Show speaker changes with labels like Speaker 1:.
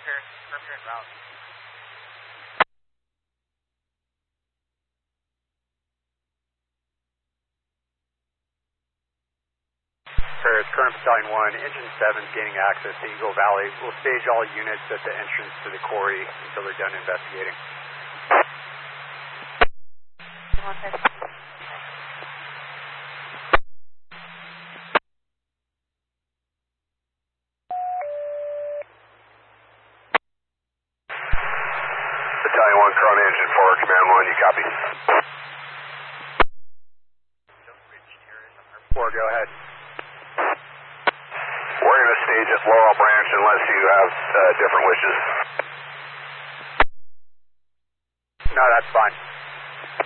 Speaker 1: Prepare en route. Paris, current battalion 1, engine 7 is gaining access to Eagle Valley. We'll stage all units at the entrance to the quarry until they're done investigating.
Speaker 2: Battalion 1, current engine 4, command 1, you copy?
Speaker 1: 4, go ahead.
Speaker 2: We're going to stage at Laurel Branch unless you have different wishes.
Speaker 1: No, that's fine.